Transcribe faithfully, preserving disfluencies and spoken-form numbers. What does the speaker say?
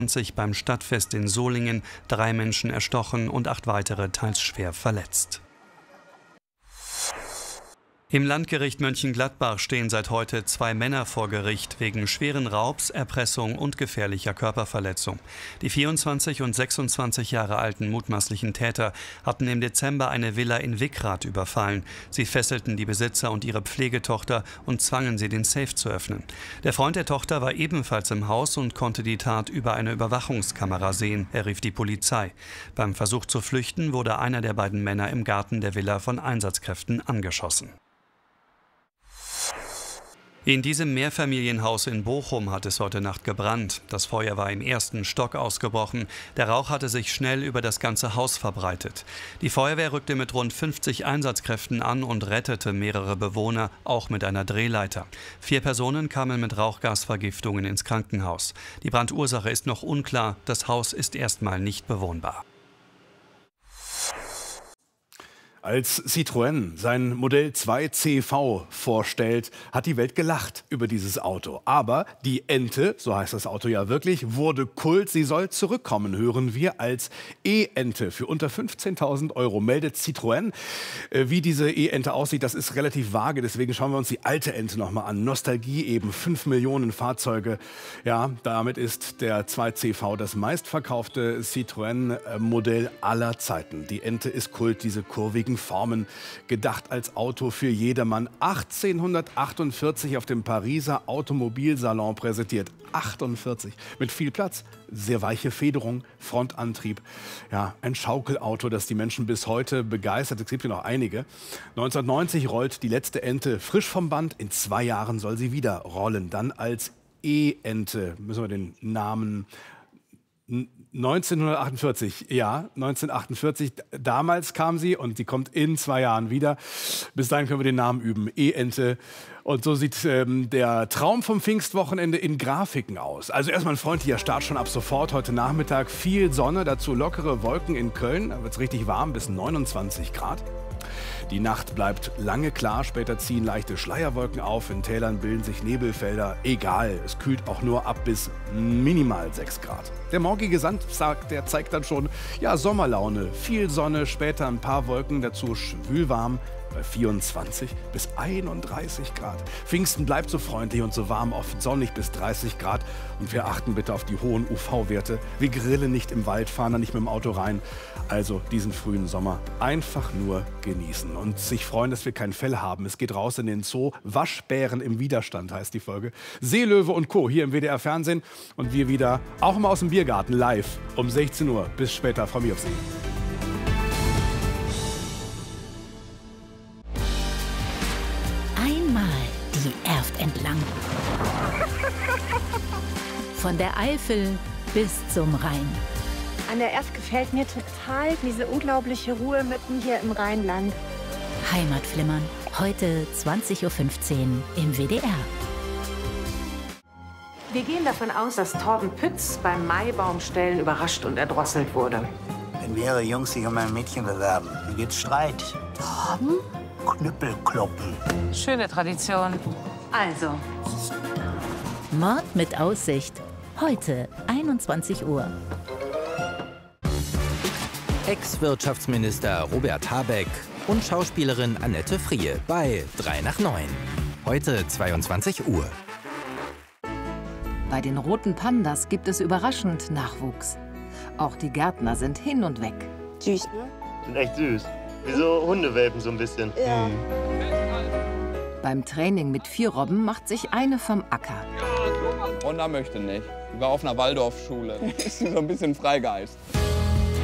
sich beim Stadtfest in Solingen, drei Menschen erstochen und acht weitere teils schwer verletzt. Im Landgericht Mönchengladbach stehen seit heute zwei Männer vor Gericht wegen schweren Raubs, Erpressung und gefährlicher Körperverletzung. Die vierundzwanzig und sechsundzwanzig Jahre alten mutmaßlichen Täter hatten im Dezember eine Villa in Wickrath überfallen. Sie fesselten die Besitzer und ihre Pflegetochter und zwangen sie, den Safe zu öffnen. Der Freund der Tochter war ebenfalls im Haus und konnte die Tat über eine Überwachungskamera sehen. Er rief die Polizei. Beim Versuch zu flüchten wurde einer der beiden Männer im Garten der Villa von Einsatzkräften angeschossen. In diesem Mehrfamilienhaus in Bochum hat es heute Nacht gebrannt. Das Feuer war im ersten Stock ausgebrochen. Der Rauch hatte sich schnell über das ganze Haus verbreitet. Die Feuerwehr rückte mit rund fünfzig Einsatzkräften an und rettete mehrere Bewohner, auch mit einer Drehleiter. Vier Personen kamen mit Rauchgasvergiftungen ins Krankenhaus. Die Brandursache ist noch unklar. Das Haus ist erstmal nicht bewohnbar. Als Citroën sein Modell zwei C V vorstellt, hat die Welt gelacht über dieses Auto. Aber die Ente, so heißt das Auto ja wirklich, wurde Kult. Sie soll zurückkommen, hören wir, als E-Ente für unter fünfzehntausend Euro. Meldet Citroën. Wie diese E-Ente aussieht, das ist relativ vage. Deswegen schauen wir uns die alte Ente noch mal an. Nostalgie eben, fünf Millionen Fahrzeuge. Ja, damit ist der zwei C V das meistverkaufte Citroën-Modell aller Zeiten. Die Ente ist Kult, diese kurvigen Formen, gedacht als Auto für jedermann. achtzehnhundertachtundvierzig auf dem Pariser Automobilsalon präsentiert. achtundvierzig. Mit viel Platz, sehr weiche Federung, Frontantrieb. Ja, ein Schaukelauto, das die Menschen bis heute begeistert. Es gibt ja noch einige. neunzehnhundertneunzig rollt die letzte Ente frisch vom Band. In zwei Jahren soll sie wieder rollen. Dann als E-Ente. Müssen wir den Namen... neunzehnhundertachtundvierzig, ja, neunzehnhundertachtundvierzig, damals kam sie und sie kommt in zwei Jahren wieder. Bis dahin können wir den Namen üben, E-Ente. Und so sieht ähm, der Traum vom Pfingstwochenende in Grafiken aus. Also erstmal ein freundlicher Start schon ab sofort. Heute Nachmittag viel Sonne, dazu lockere Wolken in Köln. Da wird es richtig warm, bis neunundzwanzig Grad. Die Nacht bleibt lange klar, später ziehen leichte Schleierwolken auf, in Tälern bilden sich Nebelfelder. Egal, es kühlt auch nur ab bis minimal sechs Grad. Der morgige Samstag, der zeigt dann schon, ja, Sommerlaune, viel Sonne, später ein paar Wolken, dazu schwülwarm bei vierundzwanzig bis einunddreißig Grad. Pfingsten bleibt so freundlich und so warm, oft sonnig bis dreißig Grad. Und wir achten bitte auf die hohen U V-Werte. Wir grillen nicht im Wald, fahren da nicht mit dem Auto rein. Also diesen frühen Sommer einfach nur genießen und sich freuen, dass wir kein Fell haben. Es geht raus in den Zoo. Waschbären im Widerstand heißt die Folge. Seelöwe und Co. hier im W D R Fernsehen. Und wir wieder, auch mal aus dem Biergarten, live um sechzehn Uhr. Bis später, freue mich auf Sie. Die Erft entlang. Von der Eifel bis zum Rhein. An der Erft gefällt mir total diese unglaubliche Ruhe mitten hier im Rheinland. Heimatflimmern, heute zwanzig Uhr fünfzehn im W D R. Wir gehen davon aus, dass Torben Pütz beim Maibaumstellen überrascht und erdrosselt wurde. Wenn mehrere Jungs sich um ein Mädchen bewerben, dann gibt's Streit. Torben? Knüppelkloppen. Schöne Tradition. Also. Mord mit Aussicht. Heute einundzwanzig Uhr. Ex-Wirtschaftsminister Robert Habeck und Schauspielerin Annette Frier bei drei nach neun. Heute zweiundzwanzig Uhr. Bei den roten Pandas gibt es überraschend Nachwuchs. Auch die Gärtner sind hin und weg. Süß, ne? Sind echt süß. Wie so Hundewelpen so ein bisschen. Ja. Mhm. Beim Training mit vier Robben macht sich eine vom Acker. Ronna möchte nicht. Die war auf einer Waldorfschule. Ist so ein bisschen Freigeist.